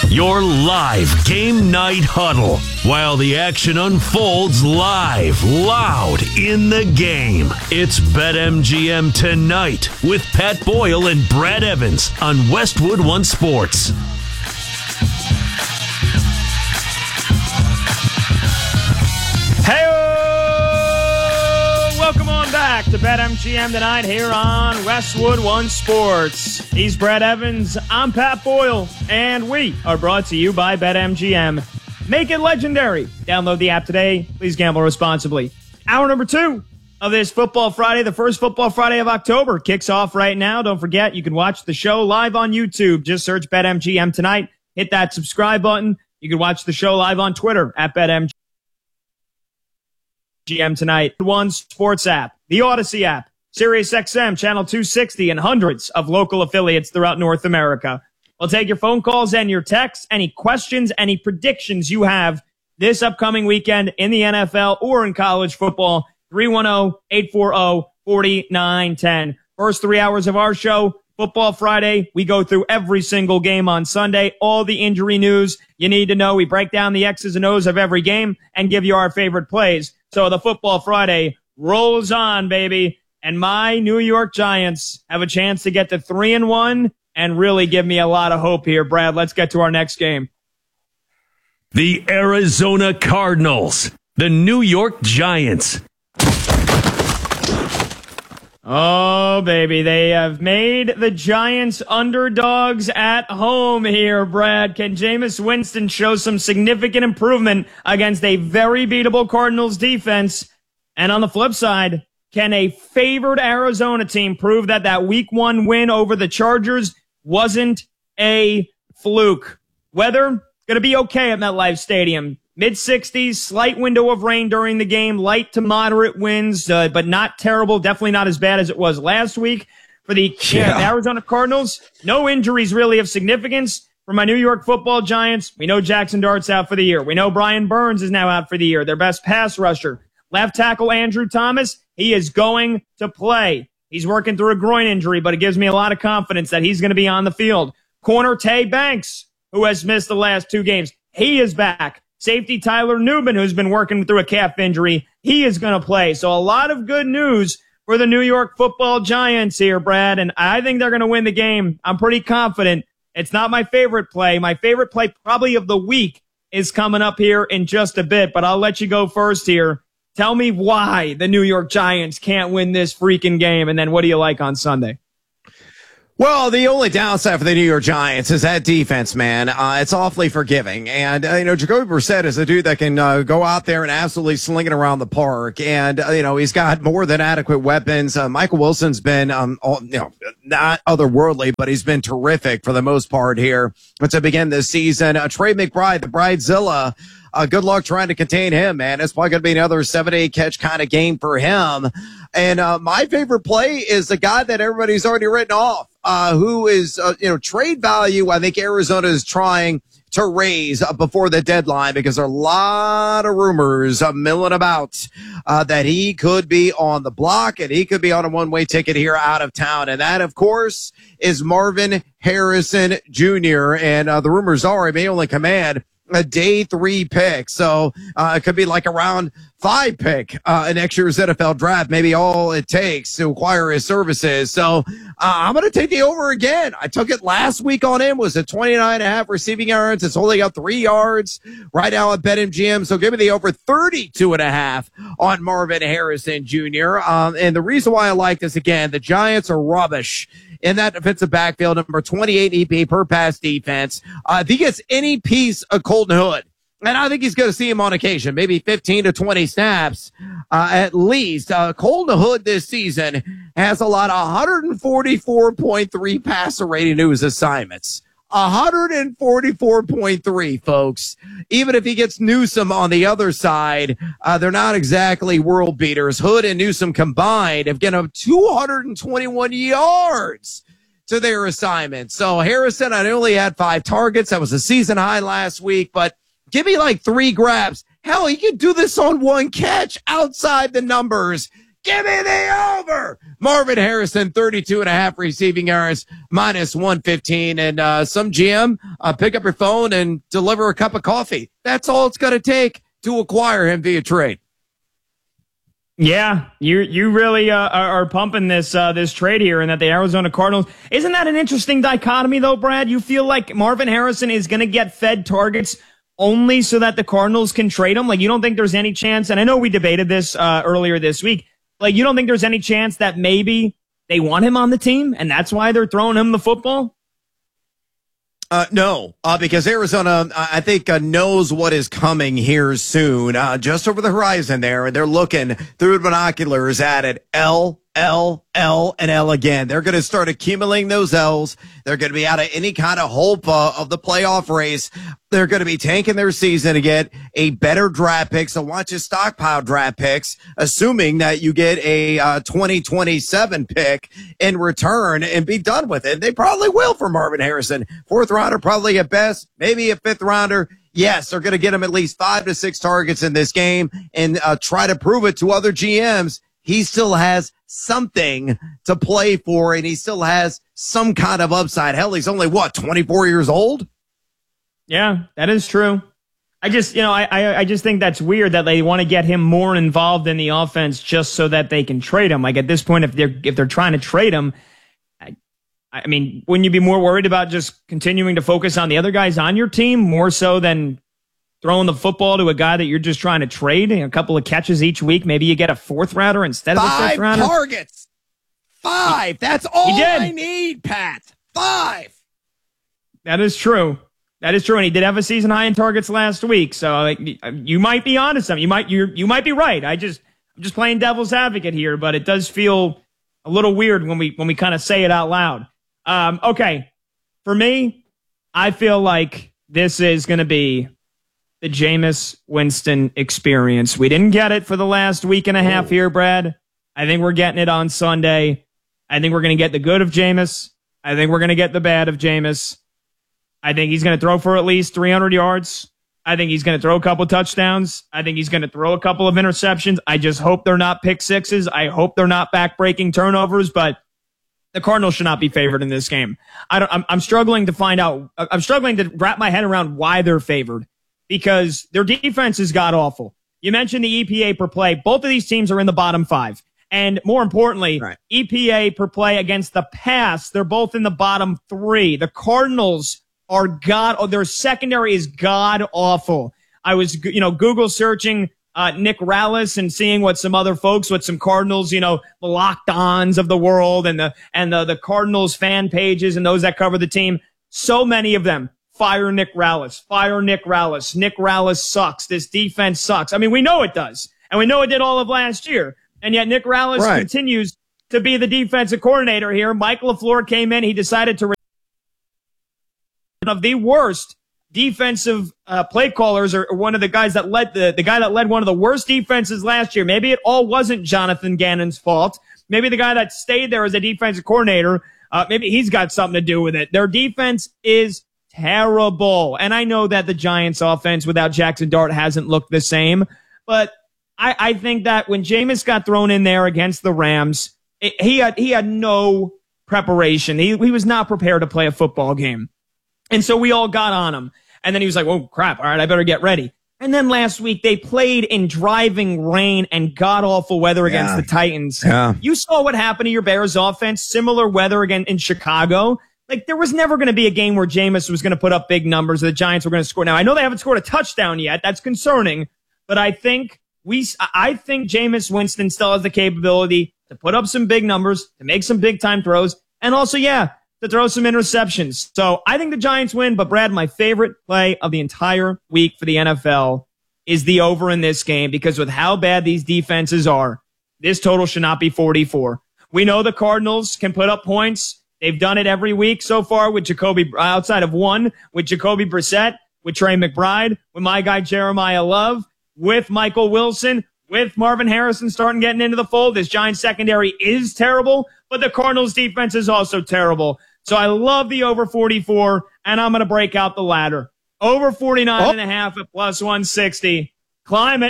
Your live game night huddle while the action unfolds live, loud in the game. It's BetMGM Tonight with Pat Boyle and Brad Evans on Westwood One Sports. Welcome on back to BetMGM Tonight here on Westwood One Sports. He's Brad Evans, I'm Pat Boyle, and we are brought to you by BetMGM. Make it legendary. Download the app today. Please gamble responsibly. Hour number 2 of this Football Friday, the first Football Friday of October, kicks off right now. Don't forget, you can watch the show live on YouTube. Just search BetMGM Tonight. Hit that subscribe button. You can watch the show live on Twitter at BetMGM Tonight. One Sports app, the Odyssey app, SiriusXM, Channel 260, and hundreds of local affiliates throughout North America. We'll take your phone calls and your texts, any questions, any predictions you have this upcoming weekend in the NFL or in college football. 310-840-4910. First 3 hours of our show, Football Friday. We go through every single game on Sunday, all the injury news you need to know. We break down the X's and O's of every game and give you our favorite plays. So the Football Friday rolls on, baby. And my New York Giants have a chance to get to 3-1 and really give me a lot of hope here. Brad, let's get to our next game. The Arizona Cardinals, the New York Giants. Oh, baby, they have made the Giants underdogs at home here, Brad. Can Jameis Winston show some significant improvement against a very beatable Cardinals defense? And on the flip side, can a favored Arizona team prove that that Week 1 win over the Chargers wasn't a fluke? Weather going to be okay at MetLife Stadium. Mid-60s, slight window of rain during the game, light to moderate winds, but not terrible. Definitely not as bad as it was last week. For the Arizona Cardinals, no injuries really of significance. For my New York Football Giants, we know Jackson Dart's out for the year. We know Brian Burns is now out for the year, their best pass rusher. Left tackle Andrew Thomas, he is going to play. He's working through a groin injury, but it gives me a lot of confidence that he's going to be on the field. Corner Tay Banks, who has missed the last 2 games, he is back. Safety Tyler Newman, who's been working through a calf injury, he is going to play. So a lot of good news for the New York Football Giants here, Brad, and I think they're going to win the game. I'm pretty confident. It's not my favorite play. My favorite play probably of the week is coming up here in just a bit, but I'll let you go first here. Tell me why the New York Giants can't win this freaking game, and then what do you like on Sunday? Well, the only downside for the New York Giants is that defense, man. It's awfully forgiving. And, Jacoby Brissett is a dude that can go out there and absolutely sling it around the park. And, he's got more than adequate weapons. Michael Wilson's been, not otherworldly, but he's been terrific for the most part here to begin this season. Trey McBride, the Bridezilla. Good luck trying to contain him, man. It's probably going to be another 7-8 catch kind of game for him. And my favorite play is the guy that everybody's already written off, who is, trade value. I think Arizona is trying to raise before the deadline because there are a lot of rumors milling about that he could be on the block and he could be on a one-way ticket here out of town. And that, of course, is Marvin Harrison Jr. And the rumors are he may only command a day 3 pick. So it could be like a round 5 pick in next year's NFL draft, maybe all it takes to acquire his services. So I'm going to take the over again. I took it last week on him, was at 29.5 receiving yards. It's only got 3 yards right now at BetMGM. So give me the over 32.5 on Marvin Harrison Jr. And the reason why I like this again, the Giants are rubbish in that defensive backfield, number 28 EP per pass defense. If he gets any piece of Colton Hood, and I think he's going to see him on occasion, maybe 15 to 20 snaps at least. Colton Hood this season has allowed 144.3 passer rating to his assignments. 144.3, folks. Even if he gets Newsome on the other side, they're not exactly world beaters. Hood and Newsome combined have given 221 yards to their assignment. So Harrison, I only had 5 targets. That was a season high last week, but give me like 3 grabs. Hell, he could do this on 1 catch outside the numbers. Give me the over. Marvin Harrison, 32.5 receiving yards, minus 115. And some GM, pick up your phone and deliver a cup of coffee. That's all it's going to take to acquire him via trade. Yeah, you really are pumping this trade here, and that the Arizona Cardinals. Isn't that an interesting dichotomy, though, Brad? You feel like Marvin Harrison is going to get fed targets only so that the Cardinals can trade him? Like, you don't think there's any chance, and I know we debated this earlier this week, like, you don't think there's any chance that maybe they want him on the team, and that's why they're throwing him the football? No, because Arizona, I think, knows what is coming here soon, just over the horizon there, and they're looking through binoculars at it. L, and L again. They're going to start accumulating those L's. They're going to be out of any kind of hope of the playoff race. They're going to be tanking their season to get a better draft pick. So watch you stockpile draft picks, assuming that you get a 2027 pick in return and be done with it. They probably will for Marvin Harrison. Fourth rounder, probably at best, maybe a fifth rounder. Yes, they're going to get him at least 5 to 6 targets in this game and try to prove it to other GMs. He still has something to play for, and he still has some kind of upside. Hell, he's only, 24 years old? Yeah, that is true. I just think that's weird that they want to get him more involved in the offense just so that they can trade him. Like, at this point, if they're trying to trade him, I mean, wouldn't you be more worried about just continuing to focus on the other guys on your team more so than throwing the football to a guy that you're just trying to trade? A couple of catches each week. Maybe you get a fourth rounder instead of a fifth rounder. 5 targets. 5. That's all I need, Pat. 5. That is true. That is true. And he did have a season high in targets last week. So you might be onto something. You might be right. I'm just playing devil's advocate here, but it does feel a little weird when we kind of say it out loud. Okay. For me, I feel like this is going to be the Jameis Winston experience. We didn't get it for the last week and a half here, Brad. I think we're getting it on Sunday. I think we're going to get the good of Jameis. I think we're going to get the bad of Jameis. I think he's going to throw for at least 300 yards. I think he's going to throw a couple touchdowns. I think he's going to throw a couple of interceptions. I just hope they're not pick sixes. I hope they're not back-breaking turnovers, but the Cardinals should not be favored in this game. I'm struggling to find out. I'm struggling to wrap my head around why they're favored, because their defense is god-awful. You mentioned the EPA per play. Both of these teams are in the bottom 5. And more importantly, right, EPA per play against the pass, they're both in the bottom 3. The Cardinals are their secondary is god-awful. I was, Google searching Nick Rallis and seeing what some Cardinals, the locked-ons of the world and the Cardinals fan pages and those that cover the team. So many of them. Fire Nick Rallis. Fire Nick Rallis. Nick Rallis sucks. This defense sucks. I mean, we know it does. And we know it did all of last year. And yet Nick Rallis continues to be the defensive coordinator here. Mike LaFleur came in. He decided to of the worst defensive play callers, or one of the guys that led the guy that led one of the worst defenses last year. Maybe it all wasn't Jonathan Gannon's fault. Maybe the guy that stayed there as a defensive coordinator, maybe he's got something to do with it. Their defense is terrible. And I know that the Giants offense without Jackson Dart hasn't looked the same, but I think that when Jameis got thrown in there against the Rams, he had no preparation. He was not prepared to play a football game. And so we all got on him. And then he was like, "Oh, crap. All right, I better get ready." And then last week they played in driving rain and god-awful weather against the Titans. Yeah. You saw what happened to your Bears offense, similar weather again in Chicago. Like, there was never going to be a game where Jameis was going to put up big numbers. The Giants were going to score. Now, I know they haven't scored a touchdown yet. That's concerning. But I think Jameis Winston still has the capability to put up some big numbers, to make some big-time throws, and also, to throw some interceptions. So I think the Giants win, but Brad, my favorite play of the entire week for the NFL is the over in this game, because with how bad these defenses are, this total should not be 44. We know the Cardinals can put up points. They've done it every week so far with outside of one, with Jacoby Brissett, with Trey McBride, with my guy Jeremiah Love, with Michael Wilson, with Marvin Harrison starting getting into the fold. This Giants secondary is terrible, but the Cardinals defense is also terrible. So I love the over 44, and I'm going to break out the ladder. Over 49.5 at plus 160. Climb it.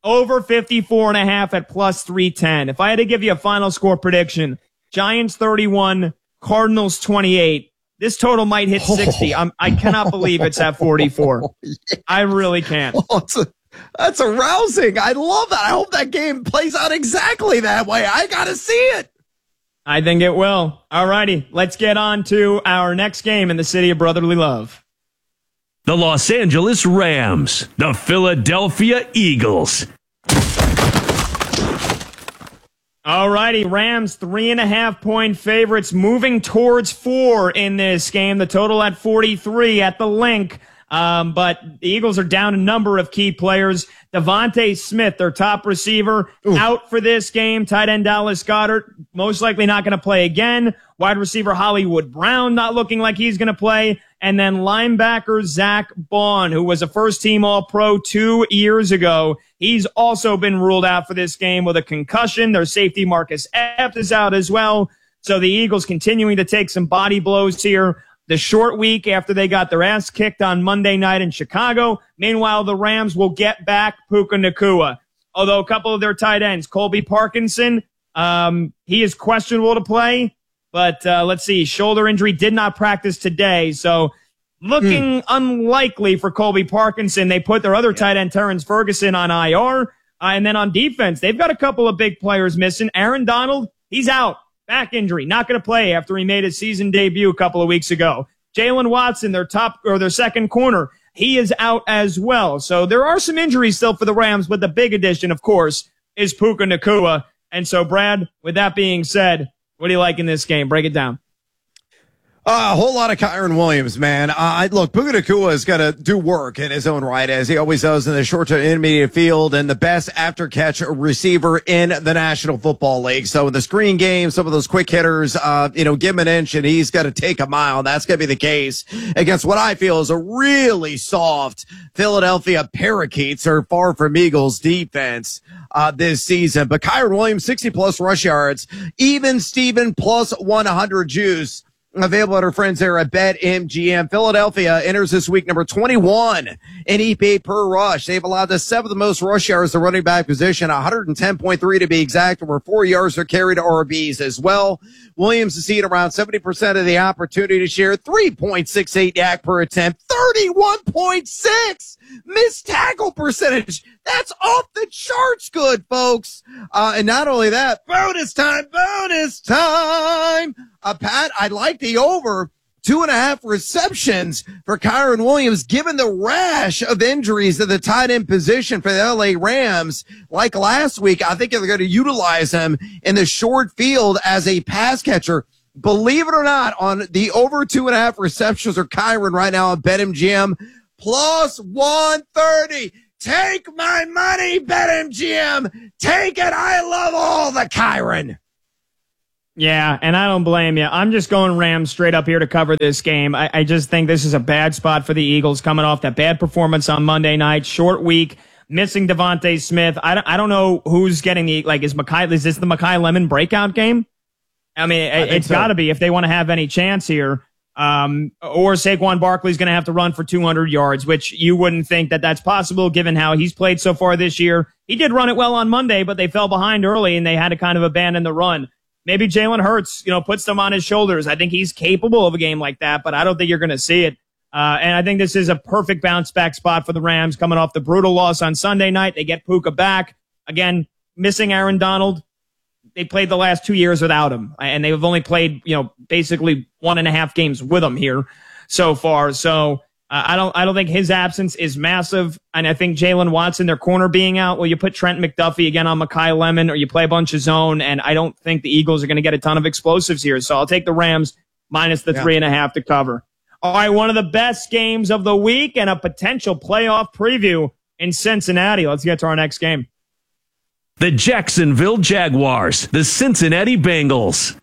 Over 54.5 at plus 310. If I had to give you a final score prediction, Giants 31, Cardinals 28. This total might hit 60. I cannot believe it's at 44. I really can't. That's arousing. I love that. I hope that game plays out exactly that way. I got to see it. I think it will. All righty. Let's get on to our next game in the city of brotherly love. The Los Angeles Rams, the Philadelphia Eagles. All righty, Rams 3.5-point favorites, moving towards 4 in this game. The total at 43 at the link. But the Eagles are down a number of key players. Devontae Smith, their top receiver, out for this game. Tight end Dallas Goedert, most likely not going to play again. Wide receiver Hollywood Brown, not looking like he's going to play. And then linebacker Zach Bond, who was a first-team All-Pro 2 years ago. He's also been ruled out for this game with a concussion. Their safety Marcus Epps is out as well. So the Eagles continuing to take some body blows here. The short week after they got their ass kicked on Monday night in Chicago. Meanwhile, the Rams will get back Puka Nacua. Although a couple of their tight ends, Colby Parkinson, he is questionable to play. But let's see, shoulder injury, did not practice today. So looking unlikely for Colby Parkinson. They put their other tight end, Terrence Ferguson, on IR. And then on defense, they've got a couple of big players missing. Aaron Donald, he's out. Back injury, not going to play after he made his season debut a couple of weeks ago. Jalen Watson, their second corner, he is out as well. So there are some injuries still for the Rams, but the big addition, of course, is Puka Nacua. And so, Brad, with that being said, what do you like in this game? Break it down. A whole lot of Kyren Williams, man. Look, Puka Nacua is going to do work in his own right, as he always does in the short to intermediate field, and the best after-catch receiver in the National Football League. So in the screen game, some of those quick hitters, give him an inch and he's got to take a mile. That's going to be the case against what I feel is a really soft Philadelphia Parakeets, or far from Eagles defense this season. But Kyren Williams, 60-plus rush yards, even Steven plus 100 juice. Available at our friends there at BetMGM. Philadelphia enters this week number 21 in EPA per rush. They've allowed the 7th most rush yards to running back position, 110.3 to be exact. Over 4 yards are carried to RBs as well. Williams has seen around 70% of the opportunity share, 3.68 yak per attempt, 31.6 missed tackle percentage. That's off the charts good, folks. And not only that, bonus time. Pat, I'd like the over 2.5 receptions for Kyren Williams, given the rash of injuries at the tight end position for the LA Rams. Like last week, I think they're going to utilize him in the short field as a pass catcher. Believe it or not, on the over 2.5 receptions for Kyren right now at BetMGM, plus 130. Take my money, BetMGM. Take it. I love all the Kyren. Yeah, and I don't blame you. I'm just going Rams straight up here to cover this game. I just think this is a bad spot for the Eagles coming off that bad performance on Monday night. Short week, missing Devontae Smith. I don't know who's getting is this the Mekhi Lemon breakout game? I mean, it's got to be if they want to have any chance here. Or Saquon Barkley's going to have to run for 200 yards, which you wouldn't think that that's possible given how he's played so far this year. He did run it well on Monday, but they fell behind early and they had to kind of abandon the run. Maybe Jalen Hurts, puts them on his shoulders. I think he's capable of a game like that, but I don't think you're going to see it. And I think this is a perfect bounce back spot for the Rams coming off the brutal loss on Sunday night. They get Puka back. Again, missing Aaron Donald. They played the last 2 years without him, and they've only played, basically 1.5 games with him here so far. So I don't think his absence is massive. And I think Jalen Watson, their corner being out, well, you put Trent McDuffie again on Mekhi Lemon, or you play a bunch of zone, and I don't think the Eagles are going to get a ton of explosives here. So I'll take the Rams minus the 3.5 to cover. All right, one of the best games of the week and a potential playoff preview in Cincinnati. Let's get to our next game. The Jacksonville Jaguars, the Cincinnati Bengals.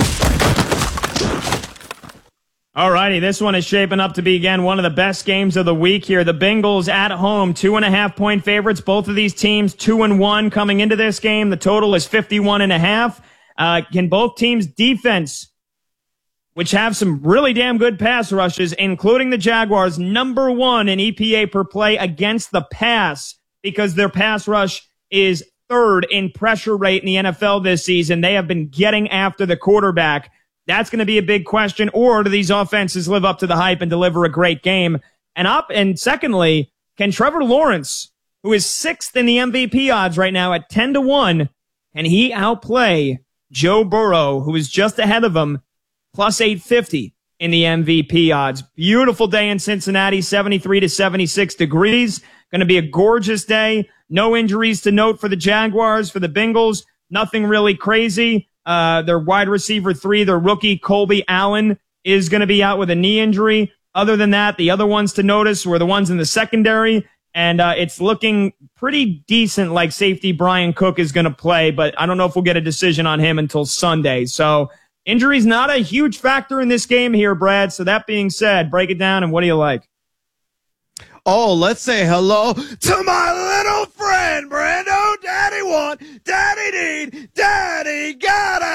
All righty, this one is shaping up to be, again, one of the best games of the week here. The Bengals at home, 2.5-point favorites. Both of these teams 2-1 coming into this game. The total is 51.5. Can both teams' defense, which have some really damn good pass rushes, including the Jaguars, number 1 in EPA per play against the pass, because their pass rush is third in pressure rate in the NFL this season. They have been getting after the quarterback. That's going to be a big question. Or do these offenses live up to the hype and deliver a great game? And secondly, can Trevor Lawrence, who is sixth in the MVP odds right now at 10-1, can he outplay Joe Burrow, who is just ahead of him, plus 850 in the MVP odds? Beautiful day in Cincinnati, 73 to 76 degrees. Going to be a gorgeous day. No injuries to note for the Jaguars, for the Bengals. Nothing really crazy. Their wide receiver 3, their rookie Colby Allen, is going to be out with a knee injury. Other than that, the other ones to notice were the ones in the secondary. And it's looking pretty decent like safety Brian Cook is going to play, but I don't know if we'll get a decision on him until Sunday. So injury's not a huge factor in this game here, Brad. So that being said, break it down, and what do you like? Oh, let's say hello to my little friend, Brando. Daddy want, Daddy need, Daddy gotta